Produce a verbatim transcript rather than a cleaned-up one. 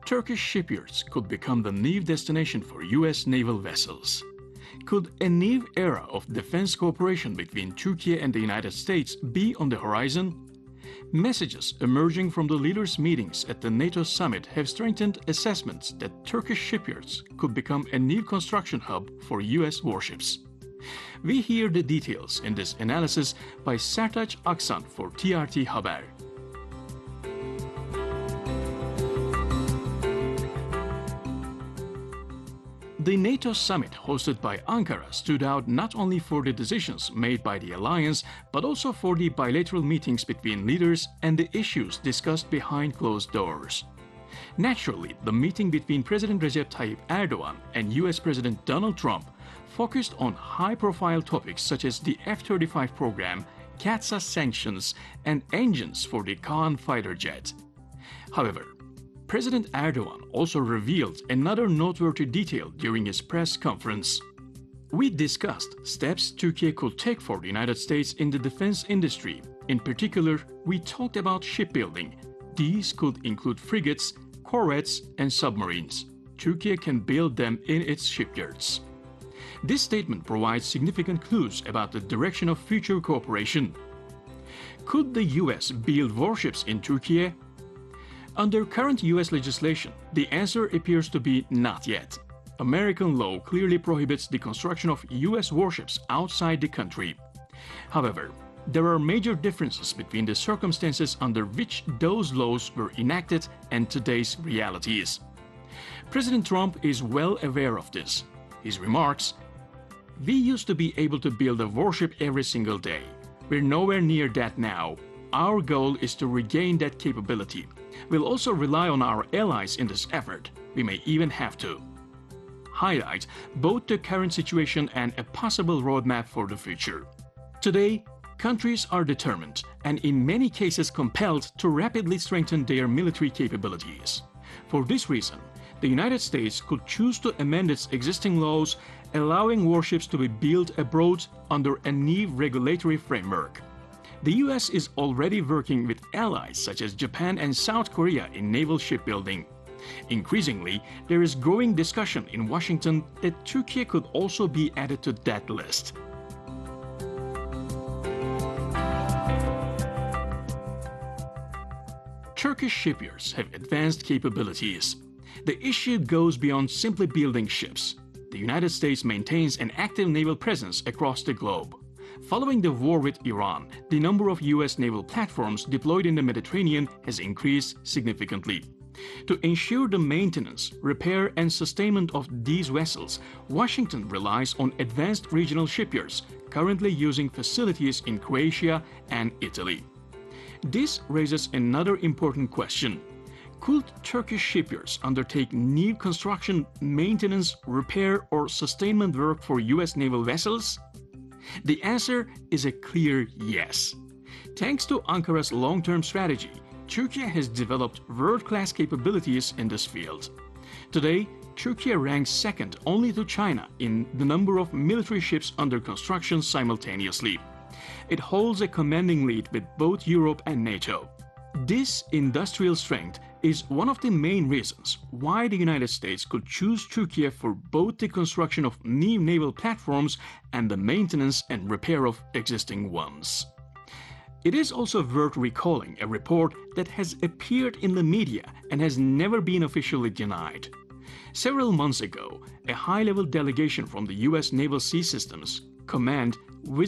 Turkish shipyards could become the new destination for U S naval vessels. Could a new era of defense cooperation between Turkey and the United States be on the horizon? Messages emerging from the leaders' meetings at the NATO summit have strengthened assessments that Turkish shipyards could become a new construction hub for U S warships. We hear the details in this analysis by Sertaç Aksan for T R T Haber. The NATO summit hosted by Ankara stood out not only for the decisions made by the alliance, but also for the bilateral meetings between leaders and the issues discussed behind closed doors. Naturally, the meeting between President Recep Tayyip Erdogan and U S President Donald Trump focused on high-profile topics such as the F thirty-five program, CAATSA sanctions, and engines for the Kaan fighter jet. However, President Erdogan also revealed another noteworthy detail during his press conference. We discussed steps Turkey could take for the United States in the defense industry. In particular, we talked about shipbuilding. These could include frigates, corvettes, and submarines. Turkey can build them in its shipyards. This statement provides significant clues about the direction of future cooperation. Could the U S build warships in Turkey? Under current U S legislation, the answer appears to be not yet. American law clearly prohibits the construction of U S warships outside the country. However, there are major differences between the circumstances under which those laws were enacted and today's realities. President Trump is well aware of this. His remarks, "We used to be able to build a warship every single day. We're nowhere near that now. Our goal is to regain that capability. We'll also rely on our allies in this effort. We may even have to." Highlight both the current situation and a possible roadmap for the future. Today, countries are determined and in many cases compelled to rapidly strengthen their military capabilities. For this reason, the United States could choose to amend its existing laws, allowing warships to be built abroad under a new regulatory framework. The U S is already working with allies such as Japan and South Korea in naval shipbuilding. Increasingly, there is growing discussion in Washington that Turkey could also be added to that list. Turkish shipyards have advanced capabilities. The issue goes beyond simply building ships. The United States maintains an active naval presence across the globe. Following the war with Iran, the number of U S naval platforms deployed in the Mediterranean has increased significantly. To ensure the maintenance, repair, and sustainment of these vessels, Washington relies on advanced regional shipyards, currently using facilities in Croatia and Italy. This raises another important question. Could Turkish shipyards undertake new construction, maintenance, repair, or sustainment work for U S naval vessels? The answer is a clear yes. Thanks to Ankara's long-term strategy, Turkey has developed world-class capabilities in this field. Today, Turkey ranks second only to China in the number of military ships under construction simultaneously. It holds a commanding lead with both Europe and NATO. This industrial strength is one of the main reasons why the United States could choose Turkey for both the construction of new naval platforms and the maintenance and repair of existing ones. It is also worth recalling a report that has appeared in the media and has never been officially denied. Several months ago, a high-level delegation from the U S Naval Sea Systems Command